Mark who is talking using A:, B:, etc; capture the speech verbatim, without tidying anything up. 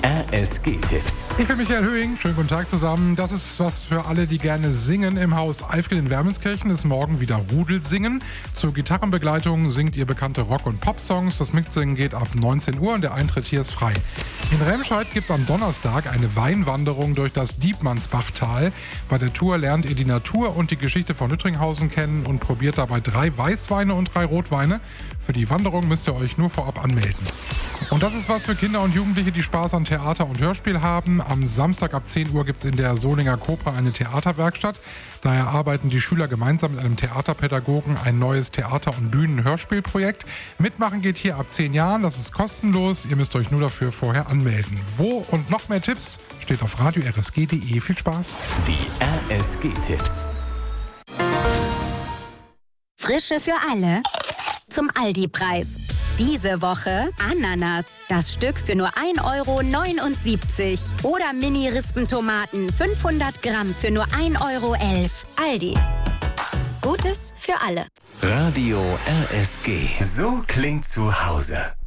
A: R S G-Tipps.
B: Ich bin Michael Höhing, schönen guten Tag zusammen. Das ist was für alle, die gerne singen. Im Haus Eifel in Wermelskirchen ist morgen wieder Rudelsingen. Zur Gitarrenbegleitung singt ihr bekannte Rock- und Pop-Songs. Das Mitsingen geht ab neunzehn Uhr und der Eintritt hier ist frei. In Remscheid gibt es am Donnerstag eine Weinwanderung durch das Diebmannsbachtal. Bei der Tour lernt ihr die Natur und die Geschichte von Nüttringhausen kennen und probiert dabei drei Weißweine und drei Rotweine. Für die Wanderung müsst ihr euch nur vorab anmelden. Und das ist was für Kinder und Jugendliche, die Spaß an Theater und Hörspiel haben. Am Samstag ab zehn Uhr gibt es in der Solinger Cobra eine Theaterwerkstatt. Daher arbeiten die Schüler gemeinsam mit einem Theaterpädagogen ein neues Theater- und Bühnen-Hörspielprojekt. Mitmachen geht hier ab zehn Jahren, das ist kostenlos. Ihr müsst euch nur dafür vorher anmelden. Wo und noch mehr Tipps steht auf radio r s g punkt d e. Viel Spaß!
A: Die R S G-Tipps.
C: Frische für alle zum Aldi-Preis. Diese Woche Ananas, das Stück für nur ein Euro neunundsiebzig. Oder Mini-Rispentomaten, fünfhundert Gramm für nur ein Euro elf. Aldi. Gutes für alle.
A: Radio R S G. So klingt zu Hause.